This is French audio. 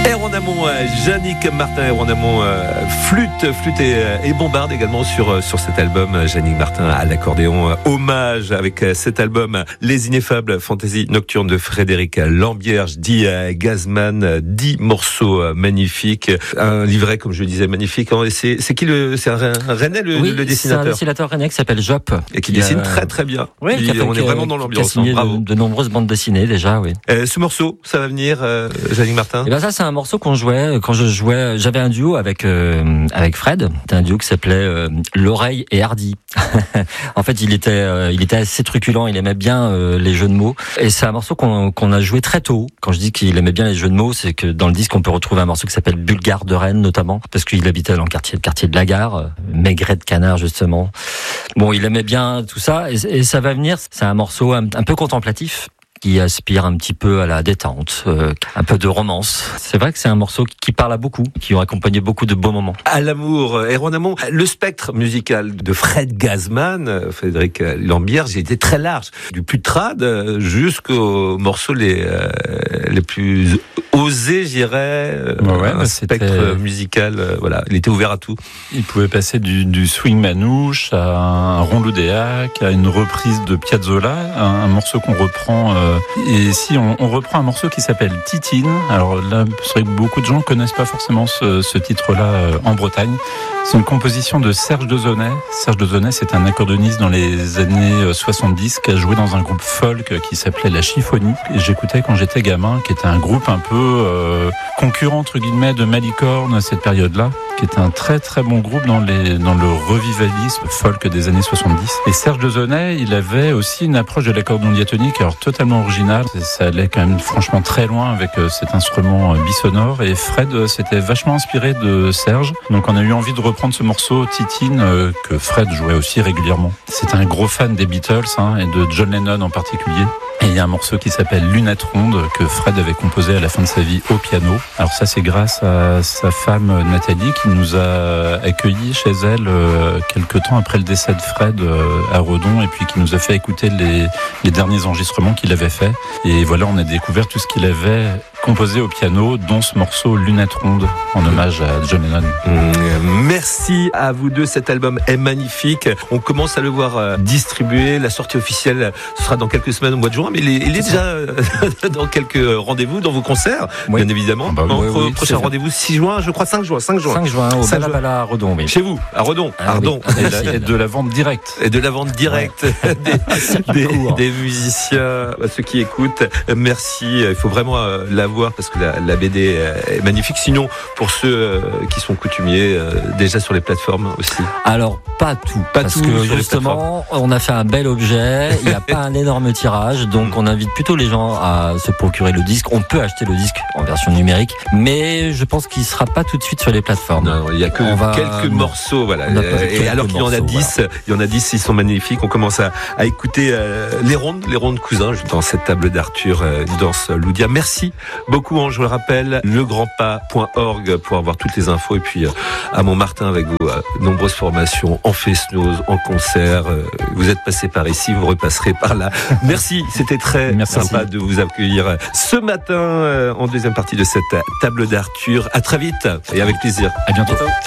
En amont, Yannick Martin, en amont, flûte et bombarde également sur cet album. Yannick Martin à l'accordéon, hommage avec cet album Les Ineffables Fantasy Nocturne de Frédéric Lambierge, dit Gazman, 10 morceaux magnifiques, un livret comme je le disais magnifique. C'est qui c'est un Rennais le dessinateur? C'est un dessinateur rennais qui s'appelle Jop et qui dessine très très bien. Oui, on est vraiment dans l'ambiance. Bravo. De nombreuses bandes dessinées déjà, oui. Ce morceau, ça va venir, Yannick Martin? Et ben ça, c'est un morceau qu'on jouait quand je jouais. J'avais un duo avec Fred. C'était un duo qui s'appelait L'Oreille et Hardy. En fait, il était assez truculent. Il aimait bien les jeux de mots. Et c'est un morceau qu'on a joué très tôt. Quand je dis qu'il aimait bien les jeux de mots, c'est que dans le disque, on peut retrouver un morceau qui s'appelle Bulgare de Rennes, notamment, parce qu'il habitait dans le quartier de la Gare, Maigret de Canard, justement. Bon, il aimait bien tout ça. Et ça va venir. C'est un morceau un peu contemplatif, qui aspire un petit peu à la détente, un peu de romance. C'est vrai que c'est un morceau qui parle à beaucoup, qui ont accompagné beaucoup de beaux moments. À l'amour, et en amont, le spectre musical de Fred Gazman, Frédéric Lambierge, il était très large, du plus trad jusqu'aux morceaux les plus osés, j'irais. Un spectre musical, voilà, il était ouvert à tout. Il pouvait passer du swing manouche à un rondeau-déac, à une reprise de Piazzolla, un morceau qu'on reprend. Et si on reprend un morceau qui s'appelle Titine, alors là, c'est vrai que beaucoup de gens connaissent pas forcément ce titre-là en Bretagne. C'est une composition de Serge Dezonnet. Serge Dezonnet, c'est un accordéoniste dans les années 70 qui a joué dans un groupe folk qui s'appelait La Chiffonie. Et j'écoutais quand j'étais gamin, qui était un groupe un peu concurrent entre guillemets de Malicorne à cette période-là, qui était un très très bon groupe dans le revivalisme folk des années 70. Et Serge Dezonnet, il avait aussi une approche de l'accordéon diatonique alors totalement originale. Ça allait quand même franchement très loin avec cet instrument bisonore. Et Fred s'était vachement inspiré de Serge. Donc on a eu envie de reprendre ce morceau Titine que Fred jouait aussi régulièrement. C'est un gros fan des Beatles et de John Lennon en particulier. Et il y a un morceau qui s'appelle Lunettes rondes que Fred avait composé à la fin de sa vie au piano. Alors ça, c'est grâce à sa femme Nathalie qui nous a accueillis chez elle quelques temps après le décès de Fred à Redon, et puis qui nous a fait écouter les derniers enregistrements qu'il avait fait. Et voilà, on a découvert tout ce qu'il avait composé au piano, dont ce morceau Lunettes rondes en hommage à John Lennon. Merci à vous deux, cet album est magnifique. On commence à le voir distribué. La sortie officielle sera dans quelques semaines au mois de juin, mais il est déjà dans quelques rendez-vous, dans vos concerts, bien évidemment. Prochain rendez-vous 6 juin, je crois 5 juin. 5 juin au Balabala à Redon. Oui. Chez vous, à Redon. Et de la vente directe. Et de la vente directe des musiciens, ceux qui écoutent. Merci. Il faut vraiment la voir parce que la BD est magnifique. Sinon, pour ceux qui sont coutumiers, déjà sur les plateformes aussi. Alors, pas tout. Parce que justement, on a fait un bel objet. Il n'y a pas un énorme tirage. Donc, on invite plutôt les gens à se procurer le disque. On peut acheter le disque en version numérique, mais je pense qu'il ne sera pas tout de suite sur les plateformes. Non, il n'y a que quelques morceaux. Voilà. Et alors qu'il y en a 10, ils sont magnifiques. On commence à écouter les rondes cousins dans cette table d'Arthur, danse Loudia. Merci beaucoup, je le rappelle, legrandpas.org pour avoir toutes les infos. Et puis à Montmartin avec vos nombreuses formations en fest-noz, en concert. Vous êtes passé par ici, vous repasserez par là. Merci, c'était très sympa de vous accueillir ce matin en deuxième partie de cette table d'Arthur. À très vite et avec plaisir. À bientôt.